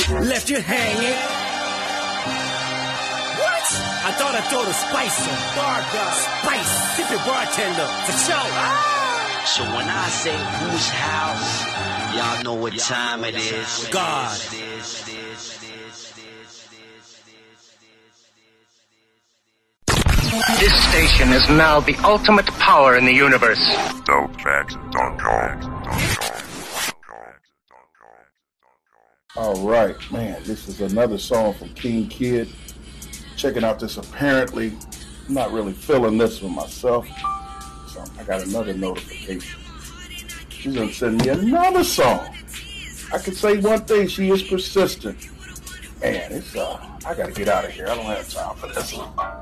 Left you hanging. What? I thought I throw the spice on. Bar God. Spice. Tip your bartender. For sure. So when I say whose house, y'all know what time it is. God. This station is now the ultimate power in the universe. All right, man, this is another song from King Kid. Checking out this apparently. I'm not really feeling this one myself. So I got another notification. She's gonna send me another song. I can say one thing, she is persistent. Man, it's I gotta get out of here. I don't have time for this one.